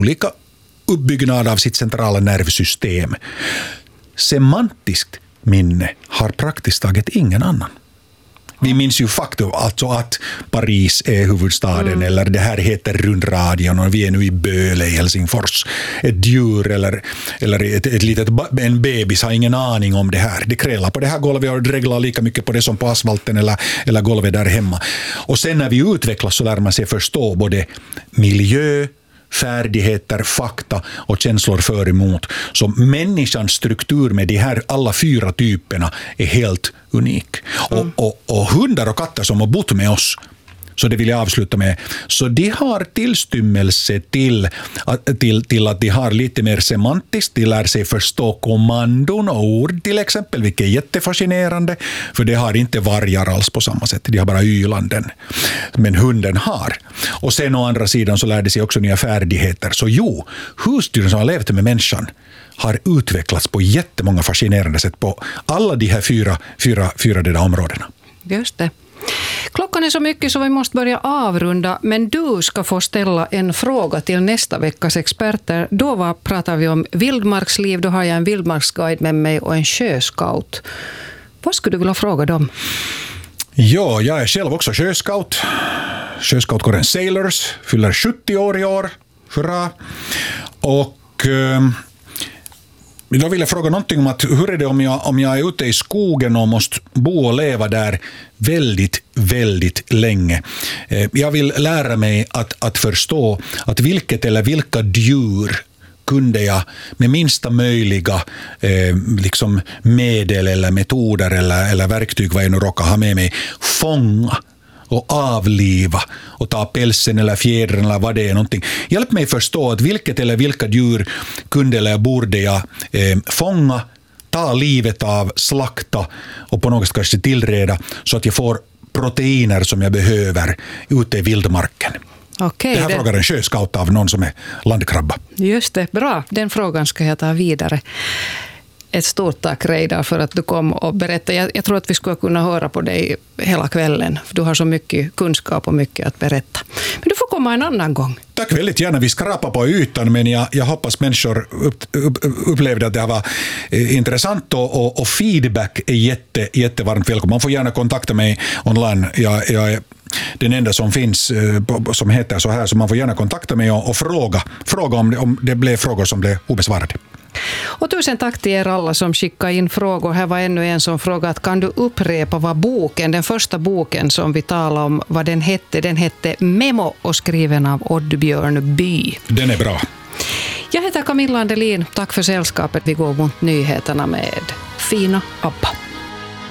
olika uppbyggnad av sitt centrala nervsystem. Semantiskt minne har praktiskt taget ingen annan. Vi minns ju faktum alltså att Paris är huvudstaden eller det här heter rundradion och vi är nu i Böle i Helsingfors. Ett djur eller en bebis har ingen aning om det här. Det krälar på det här golvet och dreglar lika mycket på det som på asfalten eller golvet där hemma. Och sen när vi utvecklas så lär man sig förstå både miljö, färdigheter, fakta och känslor för emot. Så människans struktur med de här alla 4 typerna är helt unik. Och hundar och katter som har bott med oss, så det vill jag avsluta med, så de har tillstymmelse till att de har lite mer semantiskt, de lär sig förstå kommandon och ord till exempel, vilket är jättefascinerande, för det har inte vargar alls på samma sätt, de har bara ylanden, men hunden har. Och sen å andra sidan så lär de sig också nya färdigheter, så husdjuren som har levt med människan har utvecklats på jättemånga fascinerande sätt på alla de här fyra där områdena. Just det. Klockan är så mycket så vi måste börja avrunda, men du ska få ställa en fråga till nästa veckas experter. Då pratar vi om vildmarksliv, då har jag en vildmarksguide med mig och en sjöscout. Vad skulle du vilja fråga dem? Ja, jag är själv också sjöscout. Sjöscoutkåren Sailors, fyller 70 år i år. Hurra! Och då vill jag fråga någonting om att hur är det om jag är ute i skogen och måste bo och leva där väldigt, väldigt länge. Jag vill lära mig att förstå att vilket eller vilka djur kunde jag med minsta möjliga liksom medel eller metoder eller verktyg vad jag nu råkar ha med mig fånga och avliva och ta pälsen eller fjädern eller vad det är någonting. Hjälp mig förstå att vilket eller vilka djur kunde eller borde jag fånga, ta livet av, slakta och på något sätt kanske tillreda så att jag får proteiner som jag behöver ute i vildmarken. Okej, det här frågar en sjöscout av någon som är landkrabba. Just det, bra. Den frågan ska jag ta vidare. Ett stort tack, Reidar, för att du kom och berättade. Jag tror att vi skulle kunna höra på dig hela kvällen. För du har så mycket kunskap och mycket att berätta. Men du får komma en annan gång. Tack väldigt gärna. Vi skrapar på ytan, men jag hoppas människor upplevde att det var intressant och feedback är jättevarmt välkommen. Man får gärna kontakta mig online. Jag är den enda som finns som heter så här, så man får gärna kontakta mig och fråga om det blev frågor som blev obesvarade. Och tusen tack till er alla som skickade in frågor. Här var ännu en som frågade att kan du upprepa vad den första boken som vi talade om, vad den hette? Den hette Memo och skriven av Oddbjörn By. Den är bra. Jag heter Camilla Andelin. Tack för sällskapet. Vi går mot nyheterna med Fina Abba.